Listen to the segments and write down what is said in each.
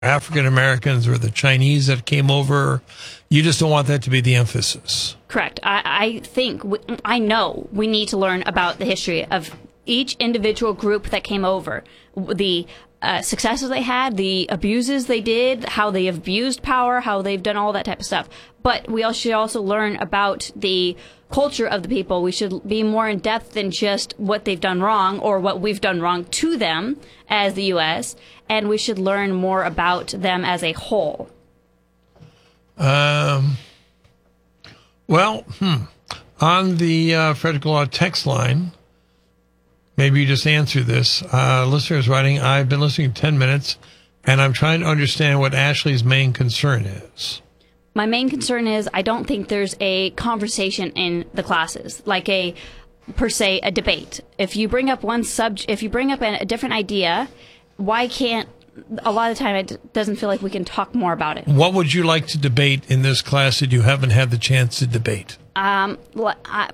African Americans or the Chinese that came over. You just don't want that to be the emphasis. Correct. I know we need to learn about the history of each individual group that came over, the successes they had, the abuses they did, how they abused power, how they've done all that type of stuff. But we should also learn about the culture of the people. We should be more in depth than just what they've done wrong or what we've done wrong to them as the U.S., and we should learn more about them as a whole. On the Frederick Law text line, maybe you just answer this. Listener is writing, I've been listening 10 minutes, and I'm trying to understand what Ashley's main concern is. My main concern is I don't think there's a conversation in the classes, like a debate. If you bring up if you bring up a different idea, why can't, a lot of the time it doesn't feel like we can talk more about it. What would you like to debate in this class that you haven't had the chance to debate? Not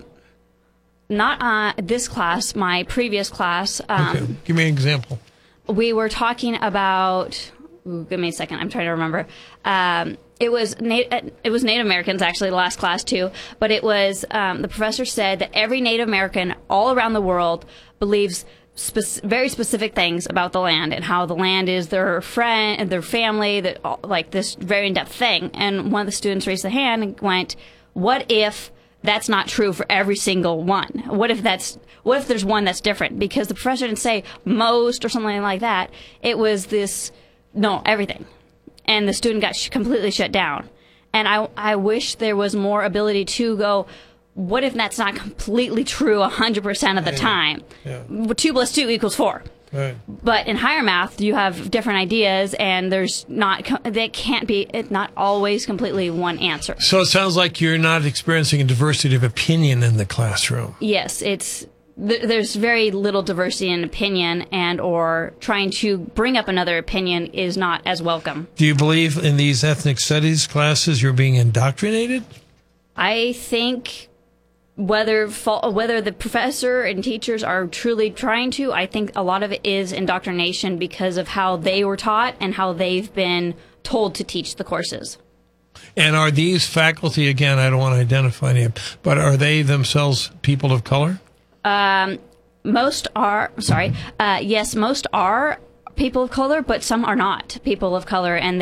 this class, my previous class. Okay. Give me an example. We were talking about, give me a second, I'm trying to remember. It was Native Americans, actually, the last class, too. But it was, the professor said that every Native American all around the world believes very specific things about the land and how the land is their friend and their family, like this very in-depth thing. And one of the students raised their hand and went, what if that's not true for every single one? What if there's one that's different? Because the professor didn't say most or something like that. It was everything. And the student got completely shut down. And I wish there was more ability to go, what if that's not completely true 100% of the time? Yeah. 2 + 2 = 4. Right. But in higher math, you have different ideas, and it's not always completely one answer. So it sounds like you're not experiencing a diversity of opinion in the classroom. Yes, there's very little diversity in opinion, and or trying to bring up another opinion is not as welcome. Do you believe in these ethnic studies classes you're being indoctrinated? I think whether the professor and teachers are truly trying to, I think a lot of it is indoctrination because of how they were taught and how they've been told to teach the courses. And are these faculty, again, I don't want to identify them, but are they themselves people of color? Most are people of color, but some are not people of color, and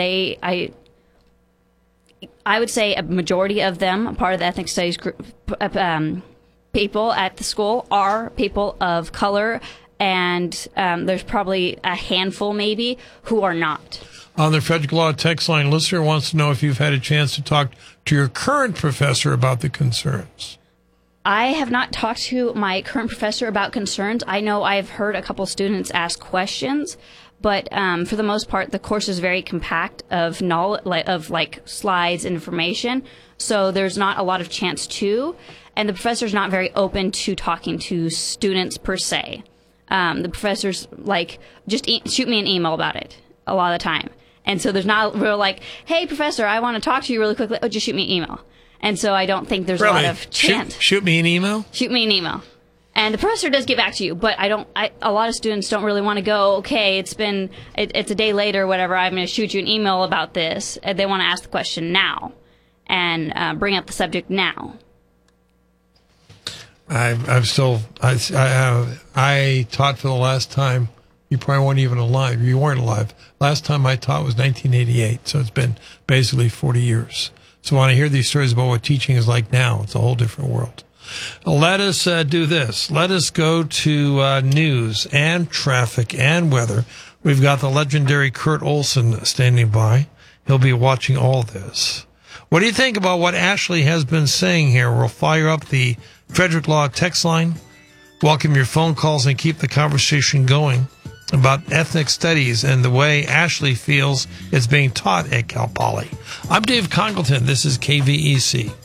I would say a majority of them, part of the ethnic studies group, people at the school are people of color, and there's probably a handful maybe who are not. On the Frederick Law text line, listener wants to know if you've had a chance to talk to your current professor about the concerns. I have not talked to my current professor about concerns. I know I've heard a couple students ask questions, but for the most part, the course is very compact of knowledge, of slides and information. So there's not a lot of chance to, and the professor's not very open to talking to students per se. The professor's like, just shoot me an email about it a lot of the time. And so there's not real hey, professor, I want to talk to you really quickly. Oh, just shoot me an email. And so I don't think there's a lot of chance. Shoot me an email? Shoot me an email. And the professor does get back to you, but a lot of students don't really want to go, okay, it's a day later or whatever, I'm going to shoot you an email about this. They want to ask the question now and bring up the subject now. I taught for the last time. You probably weren't even alive. You weren't alive. Last time I taught was 1988, so it's been basically 40 years. So when I hear these stories about what teaching is like now, it's a whole different world. Let us do this. Let us go to news and traffic and weather. We've got the legendary Kurt Olson standing by. He'll be watching all this. What do you think about what Ashley has been saying here? We'll fire up the Frederick Law text line. Welcome your phone calls and keep the conversation going about ethnic studies and the way Ashley feels it's being taught at Cal Poly. I'm Dave Congleton. This is KVEC.